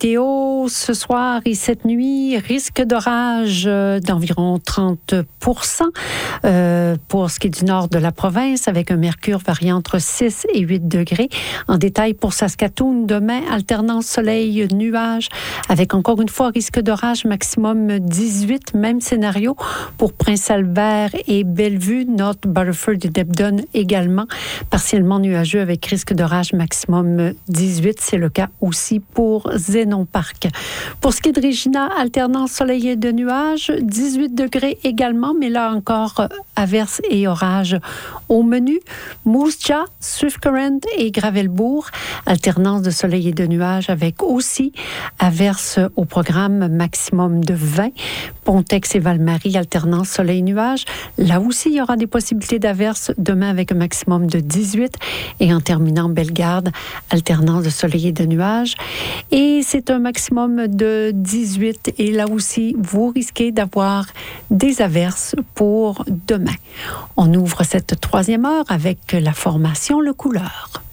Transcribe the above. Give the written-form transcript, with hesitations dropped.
météo, ce soir et cette nuit, risque d'orage d'environ 30%. Pour ce qui est du nord de la province, avec un mercure variant entre 6 et 8 degrés. En détail pour Saskatoon, demain, alternance soleil-nuage, avec encore une fois risque d'orage maximum 18, même scénario pour Prince-Albert et Bellevue, North Butterford et Debden également, partiellement nuageux avec risque d'orage maximum 18. C'est le cas aussi pour Zénon Park. Pour ce qui est de Regina, alternance soleil et de nuages, 18 degrés également, mais là encore, averses et orages au menu. Moose Jaw, Swift Current et Gravelbourg, alternance de soleil et de nuages avec aussi averses au programme maximum de 20. Pontex et Val-Marie, alternance soleil-nuage. Là aussi, il y aura des possibilités d'averses demain avec un maximum de 18. Et en terminant, Bellegarde, alternance de soleil et de nuages. Et c'est un maximum de 18. Et là aussi, vous risquez d'avoir des averses pour demain. On ouvre cette troisième heure avec la formation Le Couleur.